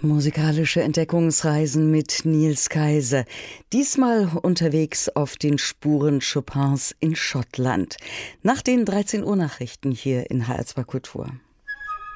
Musikalische Entdeckungsreisen mit Niels Kayser. Diesmal unterwegs auf den Spuren Chopins in Schottland. Nach den 13 Uhr Nachrichten hier in HR2 Kultur.